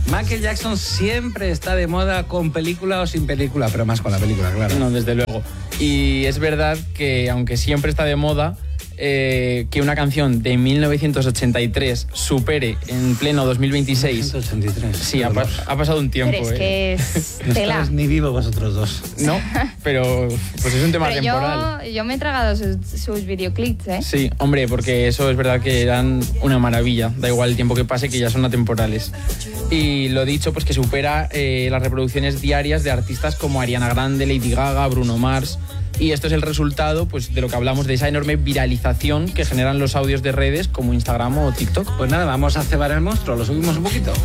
Michael Jackson siempre está de moda con película o sin película, pero más con la película, claro. No, desde luego. Y es verdad que, aunque siempre está de moda, que una canción de 1983 supere en pleno 2026. 1983. Sí, ha pasado un tiempo. Pero es que es No tela. estáis ni vivos vosotros dos. No, pero pues es un tema Pero temporal. yo me he tragado sus videoclips, ¿eh? Sí, hombre, porque eso es verdad que eran una maravilla. Da igual el tiempo que pase, que ya son atemporales. Y lo dicho, pues que supera las reproducciones diarias de artistas como Ariana Grande, Lady Gaga, Bruno Mars. Y esto es el resultado, pues, de lo que hablamos, de esa enorme viralización que generan los audios de redes como Instagram o TikTok. Pues nada, vamos a cebar el monstruo, lo subimos un poquito.